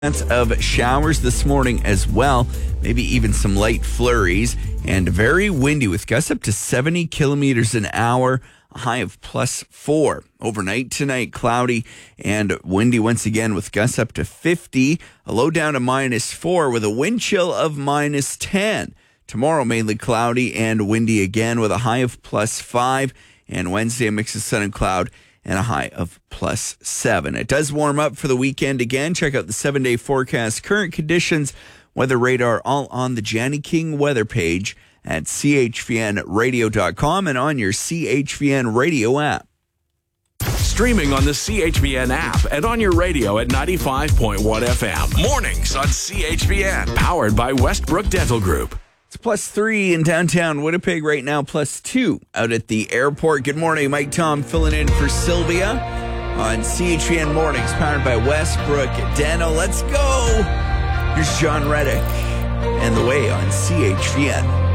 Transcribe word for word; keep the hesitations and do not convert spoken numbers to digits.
Chance of showers this morning as well, maybe even some light flurries, and very windy with gusts up to seventy kilometers an hour, a high of plus four. Overnight tonight, cloudy and windy once again with gusts up to fifty, a low down to minus four with a wind chill of minus ten. Tomorrow, mainly cloudy and windy again with a high of plus five, and Wednesday, a mix of sun and cloud and a high of plus seven. It does warm up for the weekend again. Check out the seven-day forecast, current conditions, weather radar, all on the Janny King weather page at c h v n radio dot com and on your C H V N radio app. Streaming on the C H V N app and on your radio at ninety-five point one F M. Mornings on C H V N. Powered by Westbrook Dental Group. It's plus three in downtown Winnipeg right now, plus two out at the airport. Good morning, Mike Tom filling in for Sylvia on C H V N Mornings, powered by Westbrook Dental. Let's go. Here's John Reddick and The Way on C H V N.